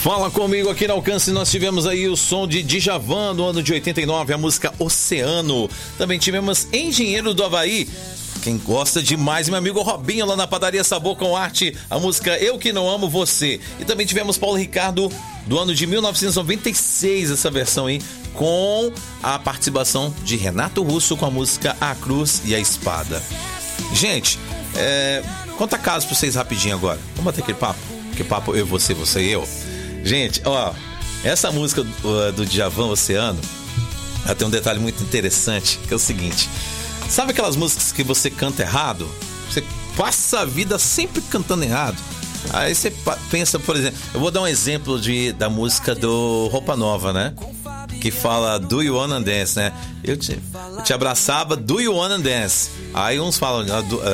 Fala comigo aqui no Alcance. Nós tivemos aí o som de Djavan do ano de 89, a música Oceano. Também tivemos Engenheiro do Havaí, quem gosta demais, meu amigo Robinho lá na Padaria Sabor com Arte, a música Eu Que Não Amo Você. E também tivemos Paulo Ricardo do ano de 1996, essa versão aí, com a participação de Renato Russo com a música A Cruz e a Espada. Gente, conta caso pra vocês rapidinho agora. Vamos bater aquele papo? Que papo eu, você e eu. Gente, ó, essa música do Djavan, Oceano, ela tem um detalhe muito interessante, que é o seguinte: sabe aquelas músicas que você canta errado? Você passa a vida sempre cantando errado. Aí você pensa, por exemplo, eu vou dar um exemplo da música do Roupa Nova, né? Que fala Do You Wanna Dance, né? Eu te abraçava, Do You Wanna Dance. Aí uns falam,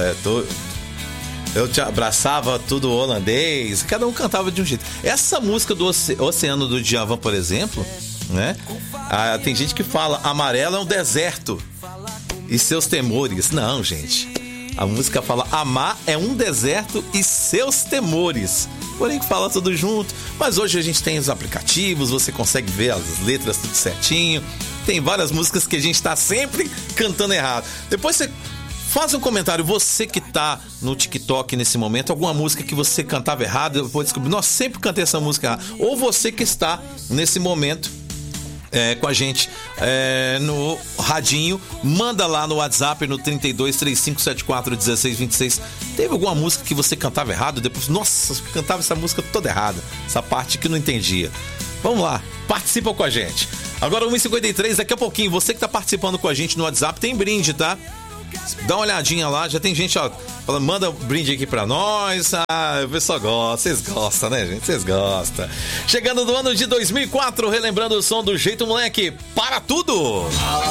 eu te abraçava, tudo holandês. Cada um cantava de um jeito. Essa música do Oceano do Djavan, por exemplo, né? Tem gente que fala amarelo é um deserto e seus temores. Não, gente. A música fala amar é um deserto e seus temores. Porém que fala tudo junto. Mas hoje a gente tem os aplicativos, você consegue ver as letras tudo certinho. Tem várias músicas que a gente tá sempre cantando errado. Depois você faz um comentário, você que tá no TikTok nesse momento, alguma música que você cantava errado, depois descobrir, nossa, sempre cantei essa música errada. Ou você que está nesse momento com a gente no radinho, manda lá no WhatsApp no 32 3574 1626. Teve alguma música que você cantava errado? Depois, nossa, eu cantava essa música toda errada, essa parte que não entendia. Vamos lá, participa com a gente. Agora 1h53, daqui a pouquinho, você que tá participando com a gente no WhatsApp, tem brinde, tá? Dá uma olhadinha lá, já tem gente, ó, falando, manda um brinde aqui pra nós. O pessoal gosta, vocês gostam, né, gente? Vocês gostam. Chegando do ano de 2004, relembrando o som do Jeito Moleque, Para Tudo.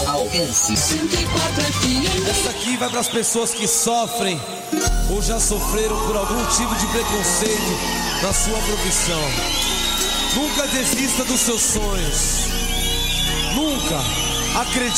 Essa aqui vai pras pessoas que sofrem ou já sofreram por algum tipo de preconceito na sua profissão. Nunca desista dos seus sonhos. Nunca. Acredite.